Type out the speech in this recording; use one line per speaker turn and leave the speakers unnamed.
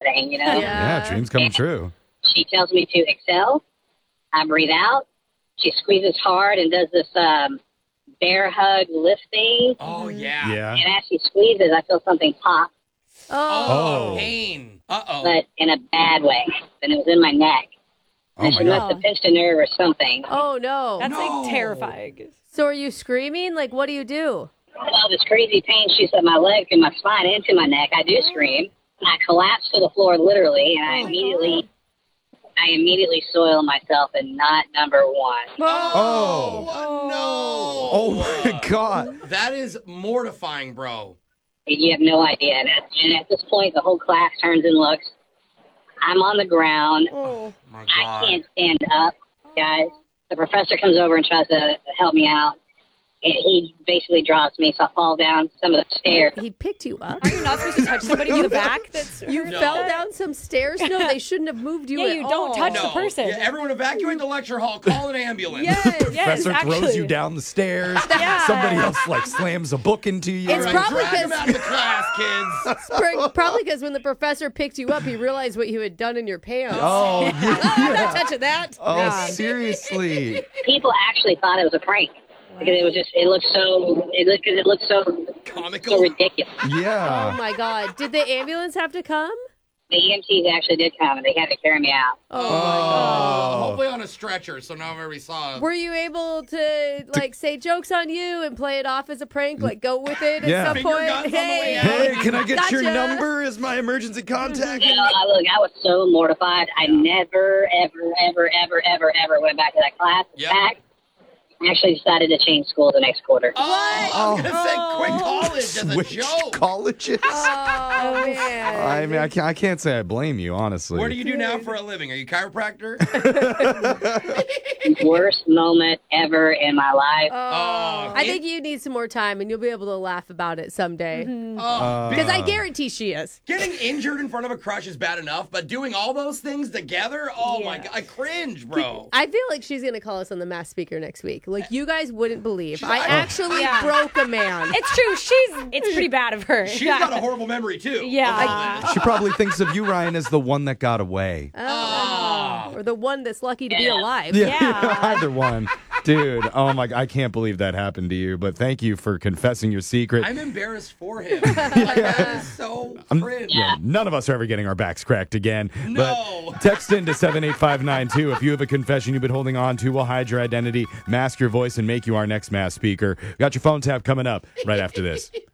thing, you know?
Yeah, dreams coming true.
She tells me to exhale. I breathe out. She squeezes hard and does this bear hug lift thing.
Oh, yeah.
Yeah.
And as she squeezes, I feel something pop,
Oh, pain. Uh-oh.
but in a bad way. And it was in my neck.
Oh,
And
my
she
God.
must have pinched a nerve or something.
Oh, no.
That's
No.
like terrifying.
So are you screaming? Like, what do you do?
Well, this crazy pain shoots up my leg and my spine into my neck. I do scream. And I collapse to the floor literally, and I immediately soil myself in knot number one.
Oh.
No.
Oh, my God.
That is mortifying, bro.
You have no idea. And at this point, the whole class turns and looks. I'm on the ground.
Oh, my
I
God.
can't stand up, guys. The professor comes over and tries to help me out. And he basically drops me, so I fall down some of the stairs.
He picked you up.
Are you not supposed to touch somebody in the back? That's
You
No.
fell down some stairs? No, they shouldn't have moved you
Yeah,
at
you
all.
don't touch
No.
the person.
Yeah, everyone evacuate the lecture hall. Call an ambulance.
Yes.
Yes,
Professor throws
actually.
you down the stairs.
Yeah.
Somebody else like slams a book into you.
It's
All right,
probably
drag him
'cause-
out of the class, kids.
Probably because when the professor picked you up, he realized what you had done in your pants.
Oh,
I'm not touching that.
oh,
Yeah.
seriously.
People actually thought it was a prank because it looked so
Comical.
ridiculous.
Oh
Yeah.
my God. Did the ambulance have to come?
The EMTs actually did come, and they had to carry me out.
Oh, my God.
Oh.
Hopefully on a stretcher, so now everybody saw.
Were you able to like say jokes on you and play it off as a prank? Like go with it at
Yeah.
some
Finger
point?
guns on the way out.
Hey, can I get your
Gotcha.
number as my emergency contact?
You know, I was so mortified. I never, ever went back to that class. In
Yep.
fact, I actually decided to change school the next quarter.
Oh, I was going to say quit college as a
Switch
joke.
colleges?
Oh, man.
I mean, I can't say I blame you, honestly.
What do you do now for a living? Are you a chiropractor?
Worst moment ever in my life.
Oh,
I think you need some more time and you'll be able to laugh about it someday.
Oh,
Because I guarantee she is.
getting injured in front of a crush is bad enough, but doing all those things together, oh my God, I cringe, bro.
I feel like she's going to call us on the Mass Speaker next week. Like, you guys wouldn't believe. I
like-
actually
Yeah.
broke a man.
It's true. It's pretty bad of her.
She's got a horrible memory too.
Yeah.
She probably thinks of you, Ryan, as the one that got away.
Or the one that's lucky to be alive.
Yeah.
Either one. Dude, oh my, I can't believe that happened to you, but thank you for confessing your secret.
I'm embarrassed for him. Like, that is so cringe.
Yeah, none of us are ever getting our backs cracked again.
No.
But text into 78592 if you have a confession you've been holding on to. We'll hide your identity, mask your voice, and make you our next mass speaker. Got your phone tap coming up right after this.